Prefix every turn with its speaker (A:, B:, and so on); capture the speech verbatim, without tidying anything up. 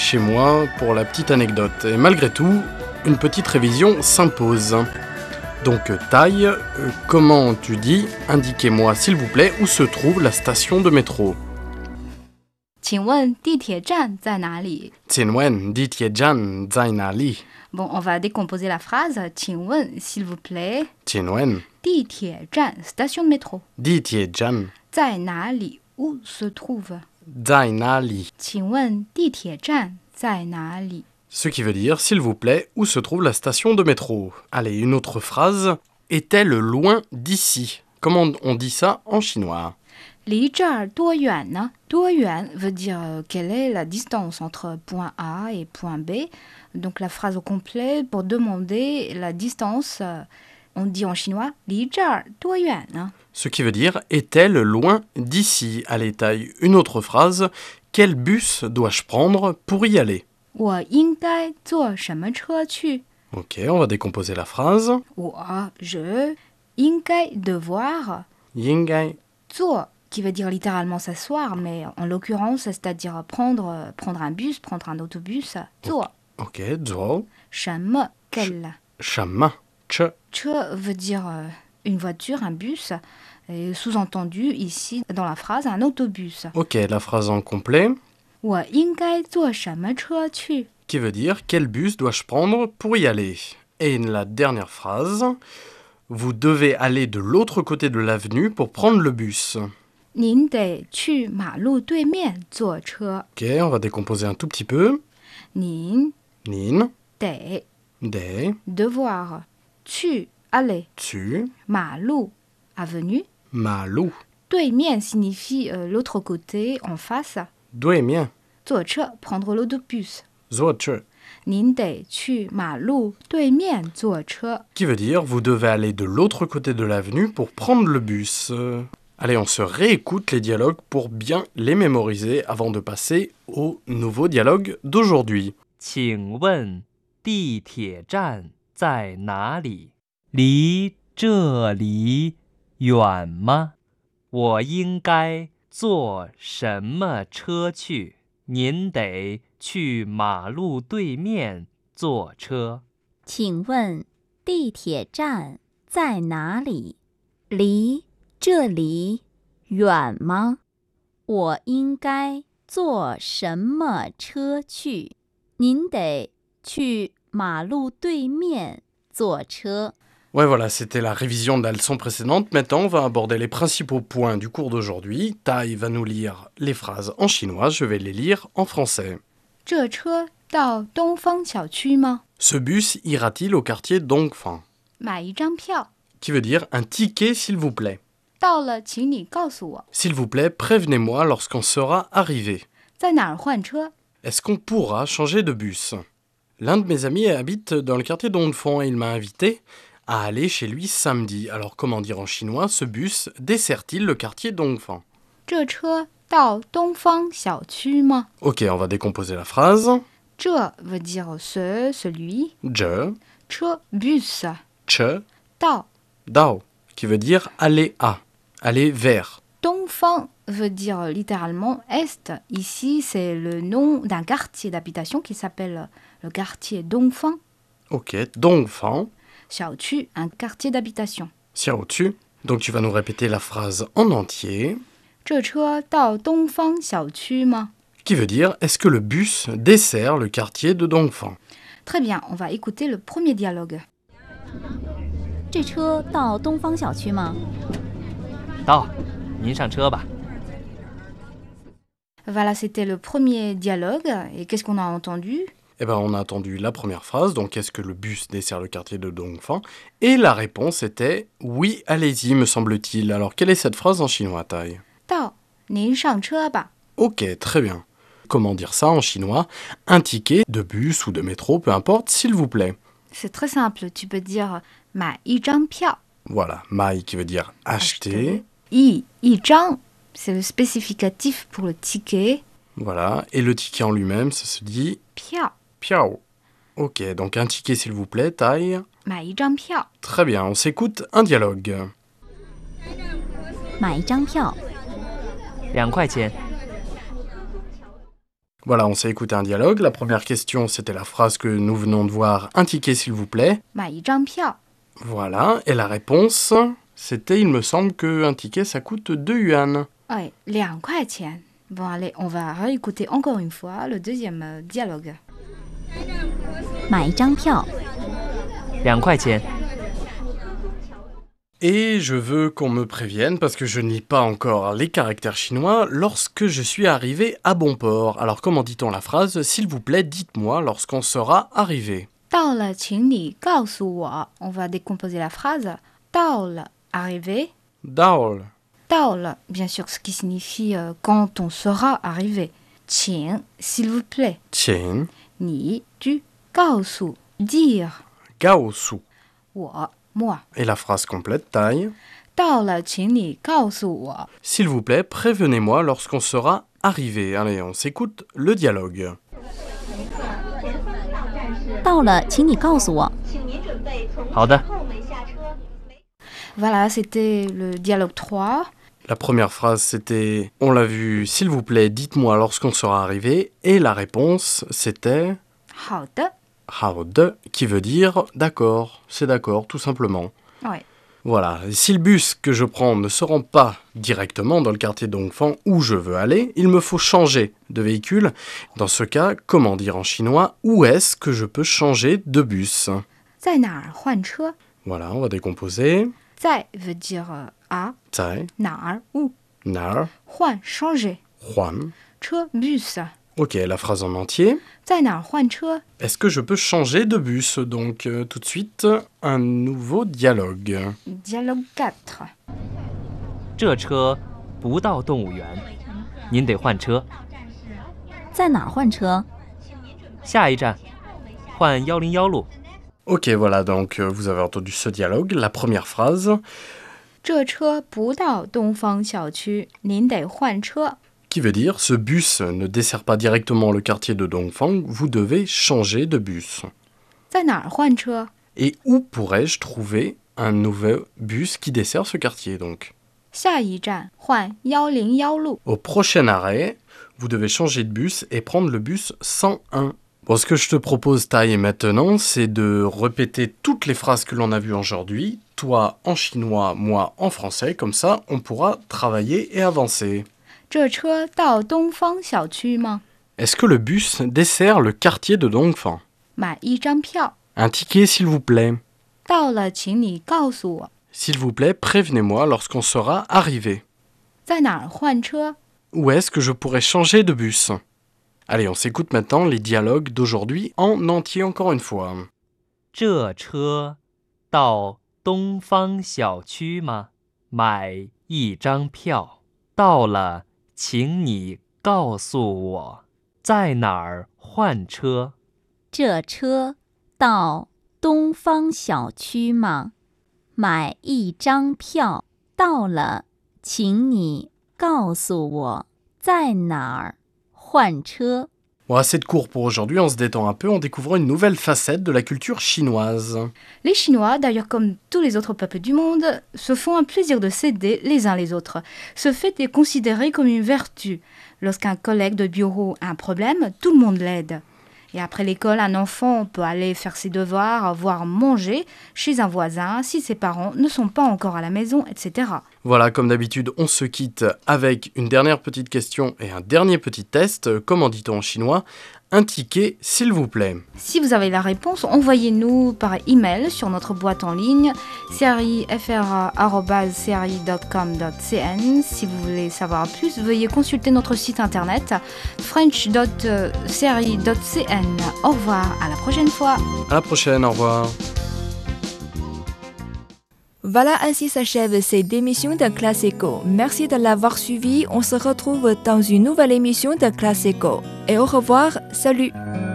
A: chez moi pour la petite anecdote. Et malgré tout, une petite révision s'impose. Donc Tai, euh, comment tu dis « Indiquez-moi s'il vous plaît où se trouve la station de métro »
B: 请问地铁站在哪里
A: Tianwen, Ditiejan,在哪里
B: Bon, on va décomposer la phrase. 请问, s'il vous plaît,
A: Tianwen,
B: 地铁站, station de métro.
A: Ditiejan,
B: 在哪里 où se trouve
A: 在哪里
B: 请问地铁站在哪里
A: Ce qui veut dire, s'il vous plaît, où se trouve la station de métro. Allez, une autre phrase. Est-elle loin d'ici? Comment on dit ça en chinois?
B: 离这儿多远呢多远 veut dire euh, quelle est la distance entre point A et point B. Donc la phrase au complet pour demander la distance, euh, on dit en chinois 离这儿多远呢
A: Ce qui veut dire, est-elle loin d'ici? Allez, taille une autre phrase. Quel bus dois-je prendre pour y aller?
B: 我应该坐什么车去
A: Ok, on va décomposer la phrase.
B: 我 je 应该 devoir
A: Yingai,
B: 坐 qui veut dire littéralement s'asseoir, mais en l'occurrence, c'est-à-dire prendre, prendre un bus, prendre un autobus. 坐
A: ok, zuo,
B: 什么 quel
A: shama, che,
B: 车 veut dire euh, une voiture, un bus, et sous-entendu ici dans la phrase un autobus.
A: ok, la phrase en complet,
B: 我应该坐什么车去
A: qui veut dire quel bus dois-je prendre pour y aller? Et la dernière phrase, vous devez aller de l'autre côté de l'avenue pour prendre le bus.
B: 您得去马路对面坐车
A: Ok, on va décomposer un tout petit peu.
B: 您
A: Nin,
B: 得
A: de,
B: devoir 去 aller
A: tu,
B: 马路 avenue
A: malou,
B: 对面 signifie euh, l'autre côté, en face.
A: duemien,
B: 坐车 prendre l'autobus.
A: zuoche,
B: 您得去马路对面坐车
A: qui veut dire vous devez aller de l'autre côté de l'avenue pour prendre le bus. Euh, Allez, on se réécoute les dialogues pour bien les mémoriser avant de passer au nouveau dialogue d'aujourd'hui.
C: 请问地铁站在哪里？离这里远吗？我应该坐什么车去？您得去马路对面坐车。
D: 请问地铁站在哪里？离这里远吗？我应该坐什么车去？您得去马路对面坐车。
A: Ouais, voilà, c'était la révision de la leçon précédente. Maintenant, on va aborder les principaux points du cours d'aujourd'hui. Tai va nous lire les phrases en chinois, je vais les lire en français.
B: 这车到东方小区吗
A: Ce bus ira-t-il au quartier Dongfang?
B: 买一张票
A: Qui veut dire un ticket, s'il vous plaît.
B: 到了请你告诉我
A: S'il vous plaît, prévenez-moi lorsqu'on sera arrivé.
B: 在哪儿换车
A: Est-ce qu'on pourra changer de bus? L'un de mes amis habite dans le quartier Dongfang et il m'a invité à aller chez lui samedi. Alors comment dire en chinois, ce bus dessert-il le quartier Dongfang?
B: 这车到东方小区吗
A: Ok, on va décomposer la phrase.
B: 这 veut dire ce, celui.
A: Je,
B: 车 bus.
A: che,
B: 到
A: dao, qui veut dire aller à, aller vers.
B: 东方 veut dire littéralement est. Ici, c'est le nom d'un quartier d'habitation qui s'appelle le quartier Dongfang.
A: Ok, Dongfang,
B: 小区 un quartier d'habitation.
A: xiaotu. Donc tu vas nous répéter la phrase en entier,
B: 这车到东方小区吗
A: qui veut dire est-ce que le bus dessert le quartier de Dongfang?
B: Très bien, on va écouter le premier dialogue.
D: 这车到东方小区吗？
C: 到，您上车吧。
B: Voilà, c'était le premier dialogue. Et qu'est-ce qu'on a entendu
A: Eh ben, on a entendu la première phrase, donc est-ce que le bus dessert le quartier de Dongfang? Et la réponse était oui, allez-y, me semble-t-il. Alors, quelle est cette phrase en chinois, Tai?
B: 到，您上车吧。
A: Ok, très bien. Comment dire ça en chinois? Un ticket de bus ou de métro, peu importe, s'il vous plaît.
B: C'est très simple, tu peux dire 买一张票。
A: Voilà, mai qui veut dire acheter.
B: 一一张 c'est le spécificatif pour le ticket.
A: Voilà, et le ticket en lui-même, ça se dit
B: 票
A: piao. Ok, donc un ticket s'il vous plaît, Tai.
B: 买一张票。
A: Très bien, on s'écoute un dialogue.
D: 买一张票。
C: 两块钱。
A: Voilà, on s'est écouté un dialogue. La première question, c'était la phrase que nous venons de voir. Un ticket, s'il vous plaît.
B: 买一张票.
A: Voilà, et la réponse, c'était, il me semble, qu'un ticket, ça coûte deux yuan.
B: Ouais, 两块钱. Bon, allez, on va réécouter encore une fois le deuxième euh, dialogue.
D: 买一张票，
C: 两块钱。
A: Et je veux qu'on me prévienne, parce que je ne lis pas encore les caractères chinois, lorsque je suis arrivé à bon port. Alors comment dit-on la phrase ? S'il vous plaît, dites-moi lorsqu'on sera arrivé.
B: 到了，请你告诉我. On va décomposer la phrase. 到了, arrivé.
A: Daol.
B: 到了, bien sûr, ce qui signifie euh, quand on sera arrivé. 请, s'il vous plaît.
A: Tiens.
B: 你, tu, 告诉, dire.
A: Gaosu.
B: 我, moi.
A: Et la phrase complète, taille.
B: 到了，请你告诉我.
A: S'il vous plaît, prévenez-moi lorsqu'on sera arrivé. Allez, on s'écoute le dialogue.
D: 到了，请你告诉我。
C: 好的。
B: Voilà, c'était le dialogue trois.
A: La première phrase, c'était « On l'a vu, s'il vous plaît, dites-moi lorsqu'on sera arrivé ». Et la réponse, c'était
B: 好的.
A: « Hao de », qui veut dire « d'accord », c'est d'accord, tout simplement.
B: Ouais.
A: Voilà, et si le bus que je prends ne se rend pas directement dans le quartier Dongfang où je veux aller, il me faut changer de véhicule. Dans ce cas, comment dire en chinois « Où est-ce que je peux changer de bus ?»
B: 在哪儿换车?
A: Voilà, on va décomposer.
B: 在 veut dire euh, à,
A: Zai,
B: 哪儿 où,
A: nar,
B: 换 changer,
A: huan.
B: 车 bus.
A: Ok, la phrase en entier.
B: 在哪儿换车?
A: Est-ce que je peux changer de bus? Donc euh, tout de suite, un nouveau dialogue.
B: Dialogue quatre.
C: 这车不到动物园，您得换车。
D: 在哪儿换车？
C: 下一站，换一零一路。
A: Ok, voilà, donc euh, vous avez entendu ce dialogue. La première phrase,
B: 这车不到东方小区，您得换车。
A: qui veut dire ce bus ne dessert pas directement le quartier de Dongfang, vous devez changer de bus.
B: 在哪儿换车?
A: Et où pourrais-je trouver un nouveau bus qui dessert ce quartier donc?
B: 下一站换一零一路。
A: Au prochain arrêt, vous devez changer de bus et prendre le bus cent un. Bon, ce que je te propose, Tai, maintenant, c'est de répéter toutes les phrases que l'on a vues aujourd'hui, toi en chinois, moi en français, comme ça on pourra travailler et avancer.
B: 这车到东方小区吗?
A: Est-ce que le bus dessert le quartier de Dongfang?
B: 买一张票。
A: Un ticket, s'il vous plaît.
B: 到了，请你告诉我。
A: S'il vous plaît, prévenez-moi lorsqu'on sera arrivé.
B: 在哪儿换车?
A: Où est-ce que je pourrais changer de bus? Allez, on s'écoute maintenant les dialogues d'aujourd'hui en entier encore une fois.
C: 这车到东方小区吗？买一张票。到了，请你告诉我，在哪儿换车？
D: 这车到东方小区吗？买一张票。到了，请你告诉我，在哪儿换车。
A: Bon, assez de cours pour aujourd'hui, on se détend un peu en découvrant une nouvelle facette de la culture chinoise.
B: Les Chinois, d'ailleurs comme tous les autres peuples du monde, se font un plaisir de s'aider les uns les autres. Ce fait est considéré comme une vertu. Lorsqu'un collègue de bureau a un problème, tout le monde l'aide. Et après l'école, un enfant peut aller faire ses devoirs, voire manger chez un voisin si ses parents ne sont pas encore à la maison, et cetera.
A: Voilà, comme d'habitude, on se quitte avec une dernière petite question et un dernier petit test. Comment dit-on en chinois? Un ticket, s'il vous plaît.
B: Si vous avez la réponse, envoyez-nous par email sur notre boîte en ligne c r i f r a arobase c r i point com point c n. Si vous voulez savoir plus, veuillez consulter notre site internet french point c r i point c n. Au revoir, à la prochaine fois.
A: À la prochaine, au revoir.
E: Voilà, ainsi s'achève cette émission de Classe Eco. Merci de l'avoir suivi. On se retrouve dans une nouvelle émission de Classe Eco. Et au revoir, salut!